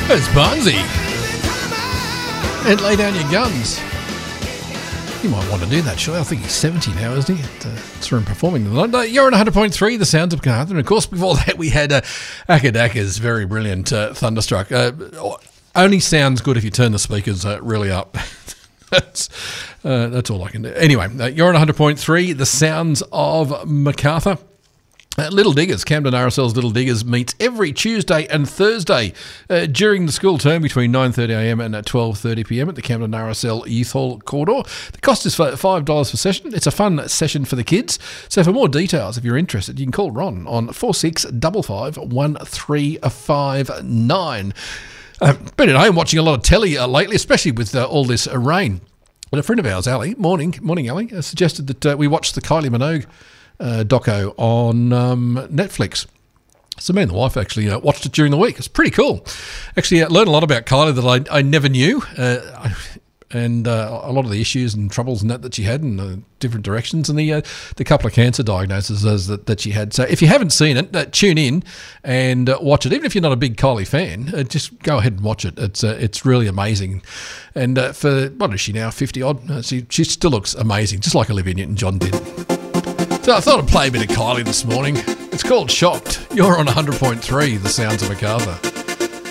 It's Barnsey. And lay down your guns. You might want to do that, surely. I think he's 70 now, isn't he? It's from performing. You're on 100.3, the sounds of Cartha. And of course, before that, we had Akadaka's very brilliant Thunderstruck. Only sounds good if you turn the speakers really up. That's all I can do. Anyway, you're on 100.3, the sounds of Macarthur. Little Diggers, Camden RSL's Little Diggers meets every Tuesday and Thursday during the school term between 9:30am and 12:30pm at the Camden RSL Youth Hall corridor. The cost is $5 per session. It's a fun session for the kids. So for more details, if you're interested, you can call Ron on 4655 1359. Been at home watching a lot of telly lately, especially with all this rain. And a friend of ours, Ali, morning Ali, suggested that we watch the Kylie Minogue doco on Netflix. So me and the wife actually watched it during the week. It's pretty cool. Actually, learned a lot about Kylie that I never knew, and a lot of the issues and troubles and that she had in different directions, and the couple of cancer diagnoses that she had. So if you haven't seen it, tune in and watch it. Even if you're not a big Kylie fan, just go ahead and watch it. It's really amazing. And for, what is she now, 50 odd? She still looks amazing, just like Olivia Newton-John did. So I thought I'd play a bit of Kylie this morning. It's called Shocked. You're on 100.3, the sounds of Macarthur.